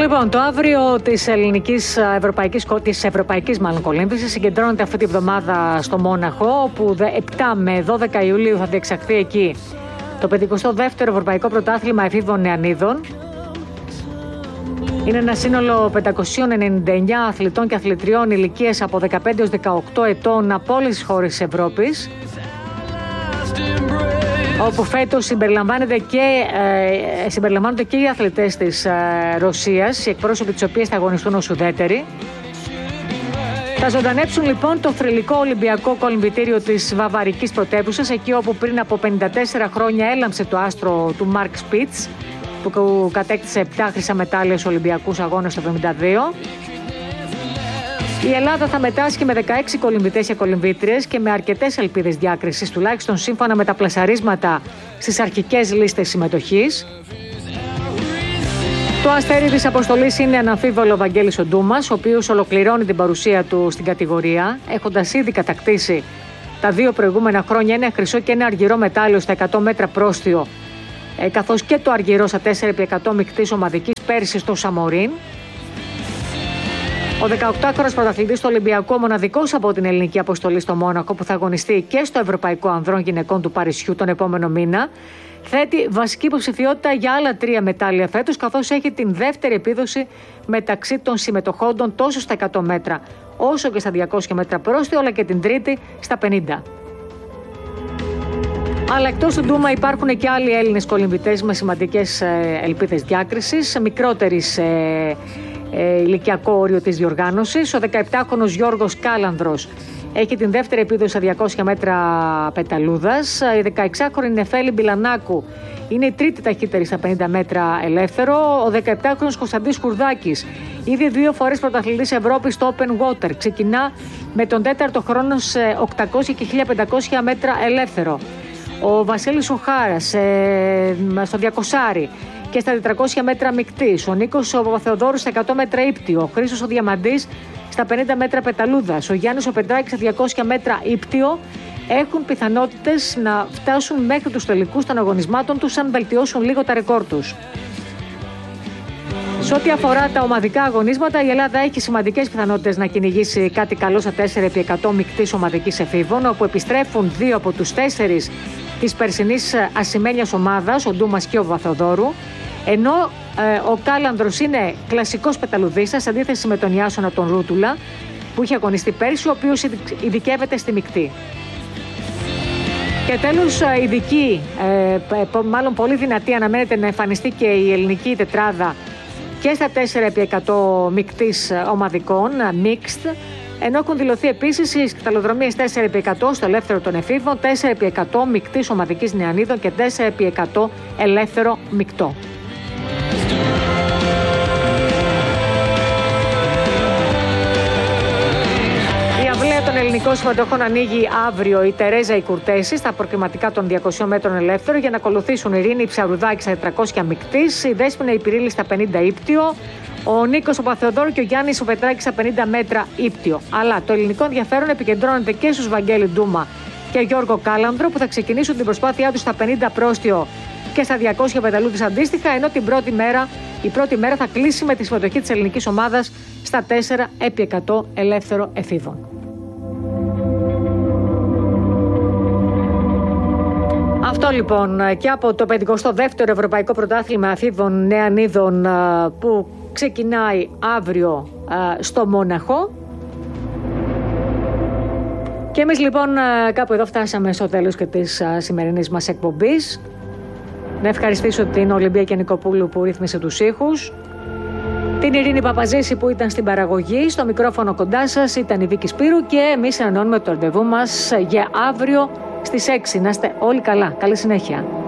Λοιπόν, το αύριο της ευρωπαϊκής κολύμβησης συγκεντρώνεται αυτή τη βδομάδα στο Μόναχο, όπου 7 με 12 Ιουλίου θα διεξαχθεί εκεί το 52ο Ευρωπαϊκό Πρωτάθλημα Εφήβων Νεανίδων. Είναι ένα σύνολο 599 αθλητών και αθλητριών ηλικίας από 15 έως 18 ετών από όλες τις χώρες της Ευρώπης, όπου φέτος συμπεριλαμβάνονται και οι αθλητές της Ρωσίας, οι εκπρόσωποι της οποίας θα αγωνιστούν ως ουδέτεροι. Θα ζωντανέψουν λοιπόν το θρυλικό Ολυμπιακό κολυμβητήριο της βαβαρικής πρωτεύουσας, εκεί όπου πριν από 54 χρόνια έλαμψε το άστρο του Μάρκ Σπίτς, που κατέκτησε 7 χρυσά μετάλλια στους Ολυμπιακούς Αγώνες το 1972. Η Ελλάδα θα μετάσχει με 16 κολυμβητές και κολυμβήτριες και με αρκετές ελπίδες διάκρισης, τουλάχιστον σύμφωνα με τα πλασαρίσματα στις αρχικές λίστες συμμετοχής. Το αστέρι της αποστολής είναι αναμφίβολο Βαγγέλης ο Ντούμας, ο οποίος ολοκληρώνει την παρουσία του στην κατηγορία, έχοντας ήδη κατακτήσει τα 2 προηγούμενα χρόνια ένα χρυσό και ένα αργυρό μετάλλιο στα 100 μέτρα πρόστιο, καθώς και το αργυρό στα 4x100 μεικτής ομαδικής πέρυσι στο Σαμορίν. Ο 18χρονος πρωταθλητής του Ολυμπιακού, μοναδικός από την ελληνική αποστολή στο Μόναχο, που θα αγωνιστεί και στο Ευρωπαϊκό Ανδρών Γυναικών του Παρισιού τον επόμενο μήνα, θέτει βασική υποψηφιότητα για άλλα 3 μετάλλια φέτος, καθώς έχει την δεύτερη επίδοση μεταξύ των συμμετοχόντων τόσο στα 100 μέτρα όσο και στα 200 μέτρα πρόστιο, αλλά και την τρίτη στα 50. Αλλά εκτός του Ντούμα υπάρχουν και άλλοι Έλληνες κολυμβητές με σημαντικές ελπίδες διάκρισης, μικρότερης ηλικιακό όριο της διοργάνωσης. Ο 17χρονος Γιώργος Κάλανδρος έχει την δεύτερη επίδοση στα 200 μέτρα πεταλούδας. Η 16χρονη Νεφέλη Μπιλανάκου είναι η τρίτη ταχύτερη στα 50 μέτρα ελεύθερο. Ο 17χρονος Κωνσταντής Κουρδάκης, ήδη 2 φορές πρωταθλητής Ευρώπης στο Open Water, ξεκινά με τον 4ο χρόνο σε 800 και 1500 μέτρα ελεύθερο. Ο Βασίλης Οχάρας στο 200 και στα 400 μέτρα μεικτής, ο Νίκος ο Παπαθεοδόρου στα 100 μέτρα ύπτιο, ο Χρήστος ο Διαμαντής στα 50 μέτρα πεταλούδας, ο Γιάννης ο Πετράκης στα 200 μέτρα ύπτιο, έχουν πιθανότητες να φτάσουν μέχρι τους τελικούς των αγωνισμάτων τους αν βελτιώσουν λίγο τα ρεκόρ τους. Σε ό,τι αφορά τα ομαδικά αγωνίσματα, η Ελλάδα έχει σημαντικές πιθανότητες να κυνηγήσει κάτι καλό στα 4x100 μεικτής ομαδικής εφήβων, όπου επιστρέφουν 2 από τους 4 της περσινής ασημένιας ομάδας, ο Ντούμας και ο Παπαθεοδόρου, ενώ ο Κάλανδρος είναι κλασικός πεταλουδίστας, σε αντίθεση με τον Ιάσονα τον Ρούτουλα, που είχε αγωνιστεί πέρσι, ο οποίος ειδικεύεται στη μεικτή. Και τέλος, μάλλον πολύ δυνατή αναμένεται να εμφανιστεί και η ελληνική τετράδα και στα 4x100 μεικτής ομαδικών, mixed, ενώ έχουν δηλωθεί επίσης οι σκηταλοδρομίες 4x100 στο ελεύθερο των εφήβων, 4x100 μεικτής ομαδικής νεανίδων και 4x100 ελεύθερο μεικτό. Η αυλαία των ελληνικών συμμετοχών ανοίγει αύριο η Τερέζα η Κουρτέση στα προκριματικά των 200 μέτρων ελεύθερο, για να ακολουθήσουν η Ειρήνη Ψαρουδάκη στα 400 μεικτής, η Δέσποινα η Πυρίλη στα 50 ύπτιο, ο Νίκος ο Παπαθεοδόρου και ο Γιάννης ο Πετράκης στα 50 μέτρα ύπτιο. Αλλά το ελληνικό ενδιαφέρον επικεντρώνεται και στους Βαγγέλη Ντούμα και Γιώργο Κάλανδρο, που θα ξεκινήσουν την προσπάθειά τους στα 50 πρόστιο και στα 200 πεταλούδες αντίστοιχα, ενώ η πρώτη μέρα θα κλείσει με τη συμμετοχή της ελληνικής ομάδας στα 4x100 ελεύθερο εφήβων. Αυτό λοιπόν και από το 52ο Ευρωπαϊκό Πρωτάθλημα Εφήβων Νεανίδων, που ξεκινάει αύριο στο Μόναχο. Και εμείς λοιπόν κάπου εδώ φτάσαμε στο τέλος και της σημερινής μας εκπομπής. Να ευχαριστήσω την Ολυμπία Κενικοπούλου που ρύθμισε τους ήχους, την Ειρήνη Παπαζήση που ήταν στην παραγωγή, στο μικρόφωνο κοντά σας ήταν η Βίκη Σπύρου και εμείς ανανεώνουμε το ραντεβού μας για αύριο στις 6. Να είστε όλοι καλά. Καλή συνέχεια.